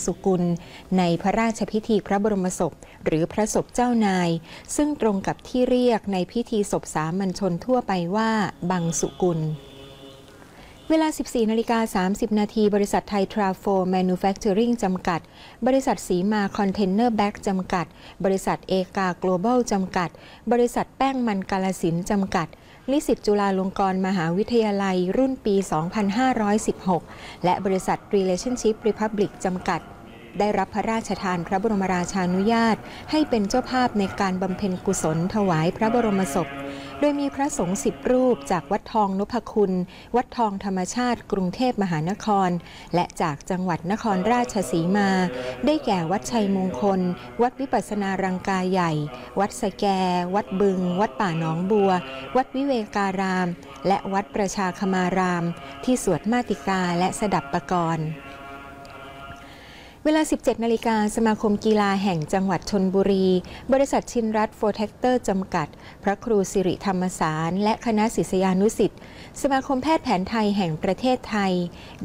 สุกุลในพระราชพิธีพระบรมศพหรือพระศพเจ้านายซึ่งตรงกับที่เรียกในพิธีศพสามัญชนทั่วไปว่าบังสุกุลเวลา 14:30 นาทีบริษัทไทยทราโฟแมนูแฟคเจอริงจำกัดบริษัทสีมาคอนเทนเนอร์แบ็กจำกัดบริษัทเอกา Global จำกัดบริษัทแป้งมันกาฬสินธุ์จำกัดนิสิตจุฬาลงกรณ์มหาวิทยาลัยรุ่นปี 2516 และบริษัท Relationship Republic จำกัดได้รับพระราชทานพระบรมราชานุญาตให้เป็นเจ้าภาพในการบำเพ็ญกุศลถวายพระบรมศพโดยมีพระสงฆ์10 รูปจากวัดทองนพคุณวัดทองธรรมชาติกรุงเทพมหานครและจากจังหวัดนครราชสีมาได้แก่วัดชัยมงคลวัดวิปัสสนารังกาใหญ่วัดสแกวัดบึงวัดป่าหนองบัววัดวิเวการามและวัดประชาคมารามที่สวดมาติกาและสดับปกรณ์เวลา 17 นาฬิกาสมาคมกีฬาแห่งจังหวัดชลบุรีบริษัทชินรัตน์โฟร์แท็กเตอร์จำกัดพระครูสิริธรรมสารและคณะศิษยานุศิษย์สมาคมแพทย์แผนไทยแห่งประเทศไทย